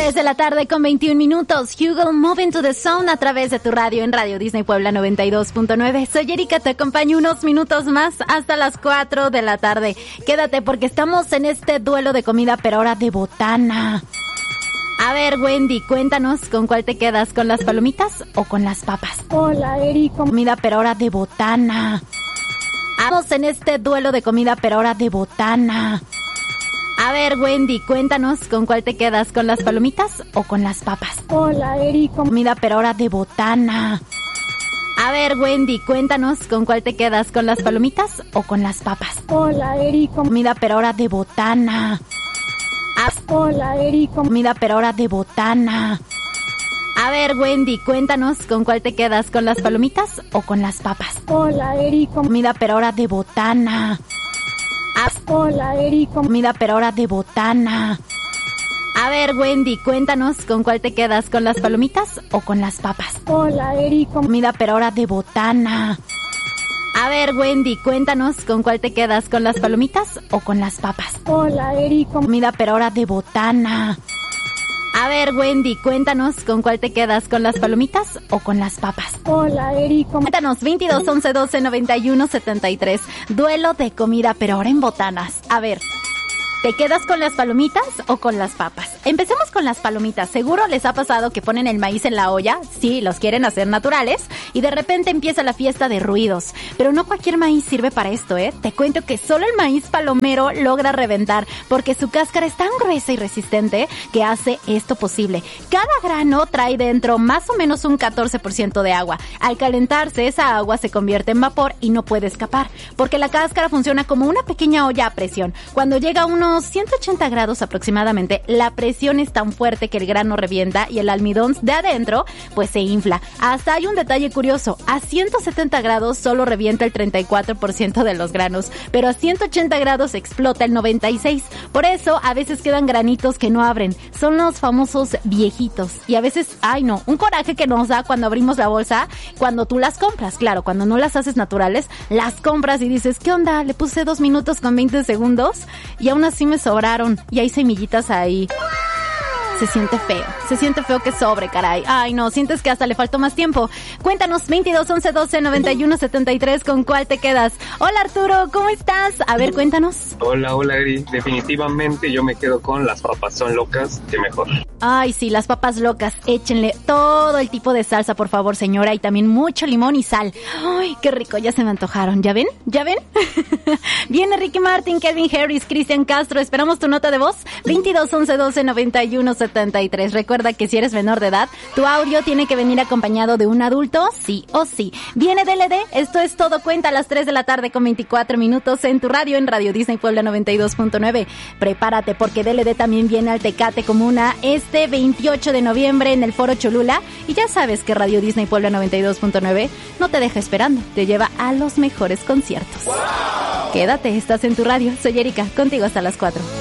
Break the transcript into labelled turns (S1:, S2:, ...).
S1: 3 de la tarde con 21 minutos. Hugo, Move into the Zone a través de tu radio en Radio Disney Puebla 92.9. Soy Erika, te acompaño unos minutos más hasta las 4 de la tarde. Quédate porque estamos en este duelo de comida, pero ahora de botana. A ver, Wendy, cuéntanos, ¿con cuál te quedas? ¿Con las palomitas o con las papas?
S2: Hola, Erika.
S1: Comida, pero ahora de botana. Estamos en este duelo de comida, pero ahora de botana. A ver, Wendy, cuéntanos, ¿con cuál te quedas? ¿Con las palomitas o con las papas?
S2: Hola, Erika.
S1: Comida, pero ahora de botana. A ver, Wendy, cuéntanos, ¿con cuál te quedas? ¿Con las palomitas o con las papas?
S2: Hola, Erika.
S1: Comida, pero ahora de botana.
S2: Hola, Erika.
S1: Comida, pero ahora de botana. A ver, Wendy, cuéntanos, ¿con cuál te quedas? ¿Con las palomitas o con las papas?
S2: Hola, Erika.
S1: Comida, pero ahora de botana.
S2: Hola, Erika.
S1: Comida, pero ahora de botana. A ver, Wendy, cuéntanos, ¿con cuál te quedas? ¿Con las palomitas o con las papas?
S2: Hola, Erika.
S1: Comida, pero ahora de botana. A ver, Wendy, cuéntanos, ¿con cuál te quedas? ¿Con las palomitas o con las papas?
S2: Hola, Erika.
S1: Comida, pero ahora de botana. A ver, Wendy, cuéntanos, ¿con cuál te quedas? ¿Con las palomitas o con las papas?
S2: Hola, Erika.
S1: Cuéntanos, 22 11 12 91 73. Duelo de comida, pero ahora en botanas. A ver, ¿te quedas con las palomitas o con las papas? Empecemos con las palomitas. Seguro les ha pasado que ponen el maíz en la olla, sí, los quieren hacer naturales, y de repente empieza la fiesta de ruidos. Pero no cualquier maíz sirve para esto, ¿eh? Te cuento que solo el maíz palomero logra reventar, porque su cáscara es tan gruesa y resistente que hace esto posible. Cada grano trae dentro más o menos un 14% de agua. Al calentarse, esa agua se convierte en vapor y no puede escapar, porque la cáscara funciona como una pequeña olla a presión. Cuando llega a unos 180 grados aproximadamente, la presión es tan fuerte que el grano revienta y el almidón de adentro pues se infla. Hasta hay un detalle curioso: a 170 grados solo revienta el 34% de los granos, pero a 180 grados explota el 96%. Por eso a veces quedan granitos que no abren. Son los famosos viejitos. Y a veces, ay no, un coraje que nos da cuando abrimos la bolsa, cuando tú las compras. Claro, cuando no las haces naturales, las compras y dices, ¿qué onda? Le puse 2 minutos con 20 segundos y aún así me sobraron y hay semillitas ahí. Se siente feo que sobre, caray. Ay, no, sientes que hasta le faltó más tiempo. Cuéntanos, 22 11 12 91 73, ¿con cuál te quedas? Hola, Arturo, ¿cómo estás? A ver, cuéntanos.
S3: Hola, Eri. Definitivamente yo me quedo con las papas, son locas, que mejor.
S1: Ay, sí, las papas locas. Échenle todo el tipo de salsa, por favor, señora, y también mucho limón y sal. Ay, qué rico, ya se me antojaron. ¿Ya ven? ¿Ya ven? Viene Ricky Martin, Kelvin Harris, Cristian Castro. Esperamos tu nota de voz. 22 11 12 91 73. Recuerda que si eres menor de edad, tu audio tiene que venir acompañado de un adulto, sí o sí. Viene DLD, esto es Todo Cuenta a las 3 de la tarde con 24 minutos en tu radio, en Radio Disney Puebla 92.9. Prepárate porque DLD también viene al Tecate Comuna este 28 de noviembre en el Foro Cholula. Y ya sabes que Radio Disney Puebla 92.9 no te deja esperando, te lleva a los mejores conciertos. ¡Wow! Quédate, estás en tu radio. Soy Erika, contigo hasta las 4.